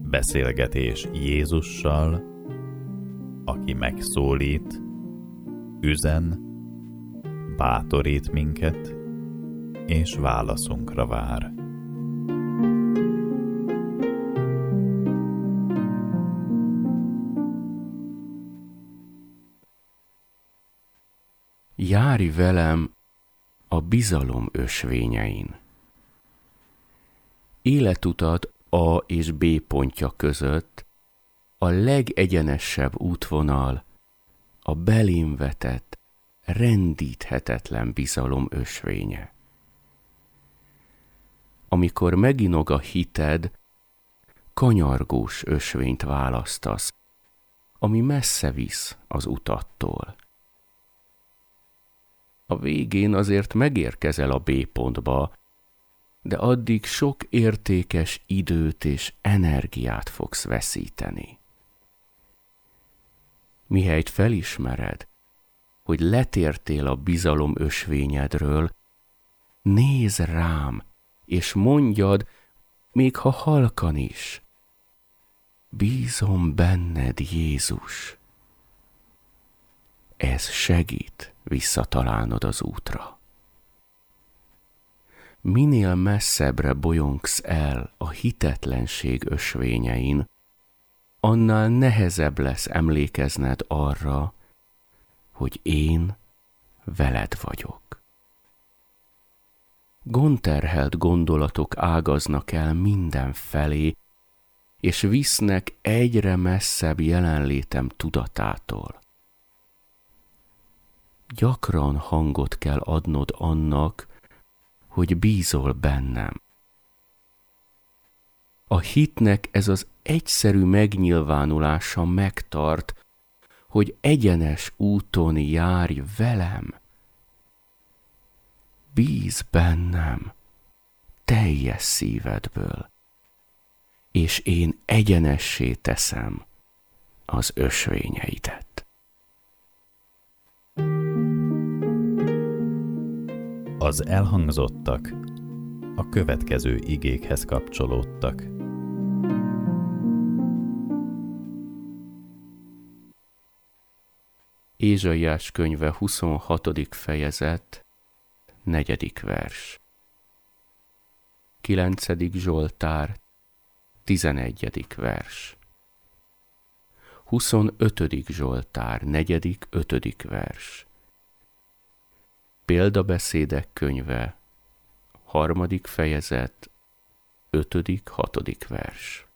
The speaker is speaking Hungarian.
Beszélgetés Jézussal, aki megszólít, üzen, bátorít minket, és válaszunkra vár. Járj velem a bizalom ösvényein. Életutat A és B pontja között a legegyenesebb útvonal a belém vetett, rendíthetetlen bizalom ösvénye. Amikor meginog a hited, kanyargós ösvényt választasz, ami messze visz az utattól. A végén azért megérkezel a B pontba, de addig sok értékes időt és energiát fogsz veszíteni. Mihelyt felismered, hogy letértél a bizalom ösvényedről, nézz rám, és mondjad, még ha halkan is: bízom benned, Jézus. Ez segít visszatalálnod az útra. Minél messzebbre bolyongsz el a hitetlenség ösvényein, annál nehezebb lesz emlékezned arra, hogy én veled vagyok. Gondterhelt gondolatok ágaznak el mindenfelé, és visznek egyre messzebb jelenlétem tudatától. Gyakran hangot kell adnod annak, hogy bízol bennem. A hitnek ez az egyszerű megnyilvánulása megtart, hogy egyenes úton járj velem. Bíz bennem teljes szívedből, és én egyenessé teszem az ösvényeidet. Az elhangzottak a következő igékhez kapcsolódtak. Ézsaiás könyve 26. fejezet, 4. vers. 9. Zsoltár, 11. vers. 25. Zsoltár, 4. 5. vers. Példabeszédek könyve, 3. fejezet, 5. 6. vers.